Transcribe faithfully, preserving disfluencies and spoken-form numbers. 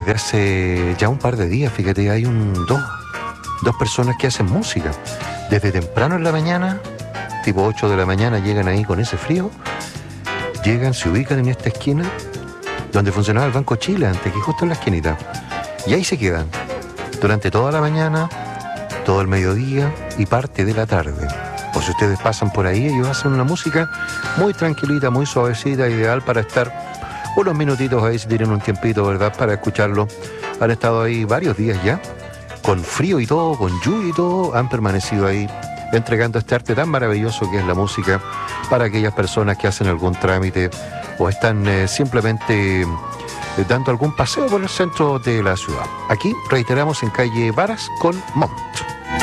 desde hace ya un par de días, fíjate, hay un dos, dos personas que hacen música. Desde temprano en la mañana, tipo ocho de la mañana, llegan ahí con ese frío, llegan, se ubican en esta esquina, donde funcionaba el Banco Chile antes, que justo en la esquinita. Y ahí se quedan, durante toda la mañana, todo el mediodía y parte de la tarde. O si ustedes pasan por ahí, ellos hacen una música muy tranquilita, muy suavecita, ideal para estar unos minutitos ahí si tienen un tiempito, ¿verdad?, para escucharlo. Han estado ahí varios días ya, con frío y todo, con lluvia y todo, han permanecido ahí entregando este arte tan maravilloso que es la música para aquellas personas que hacen algún trámite o están eh, simplemente eh, dando algún paseo por el centro de la ciudad. Aquí reiteramos en calle Varas con Montt.